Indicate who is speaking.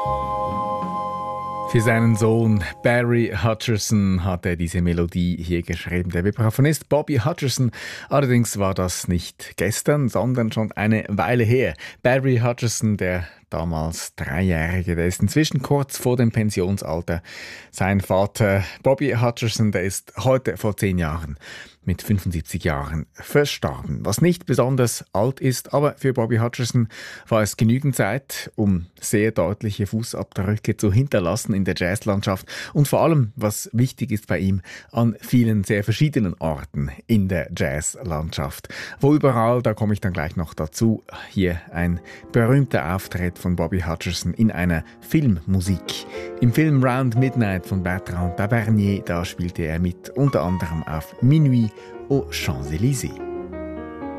Speaker 1: Für seinen Sohn Barry Hutcherson hat er diese Melodie hier geschrieben. Der Vibraphonist Bobby Hutcherson. Allerdings war das nicht gestern, sondern schon eine Weile her. Barry Hutcherson, der damals 3-Jährige, der ist inzwischen kurz vor dem Pensionsalter. Sein Vater Bobby Hutcherson, der ist heute vor 10 Jahren mit 75 Jahren verstorben. Was nicht besonders alt ist, aber für Bobby Hutcherson war es genügend Zeit, um sehr deutliche Fußabdrücke zu hinterlassen in der Jazzlandschaft und vor allem, was wichtig ist bei ihm, an vielen sehr verschiedenen Orten in der Jazzlandschaft. Wo überall, da komme ich dann gleich noch dazu, hier ein berühmter Auftritt von Bobby Hutcherson in einer Filmmusik. Im Film Round Midnight von Bertrand Tavernier, da spielte er mit, unter anderem auf Minuit aux Champs-Élysées.